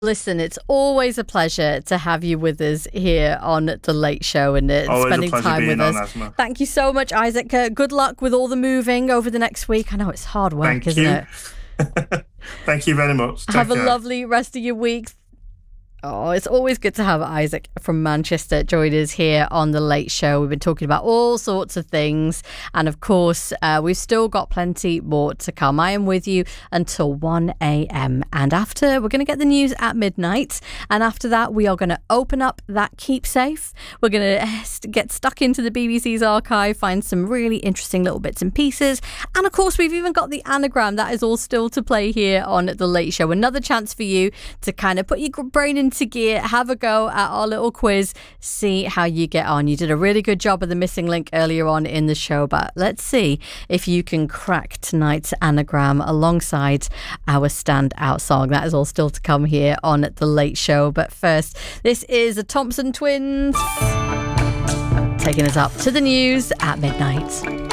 Listen, it's always a pleasure to have you with us here on The Late Show and spending time with us. Asma. Thank you so much, Isaac. Good luck with all the moving over the next week. I know it's hard work, isn't it? Thank you very much. Have a lovely rest of your week. Oh, it's always good to have Isaac from Manchester join us here on The Late Show. We've been talking about all sorts of things. And of course, we've still got plenty more to come. I am with you until 1 a.m. And after, we're going to get the news at midnight. And after that, we are going to open up that Keep Safe. We're going to get stuck into the BBC's archive, find some really interesting little bits and pieces. And of course, we've even got the anagram. That is all still to play here on The Late Show. Another chance for you to kind of put your brain into gear, have a go at our little quiz, see how you get on. You did a really good job of the missing link earlier on in the show, but let's see if you can crack tonight's anagram alongside our standout song. That is all still to come here on The Late Show. But first, this is the Thompson Twins taking us up to the news at midnight.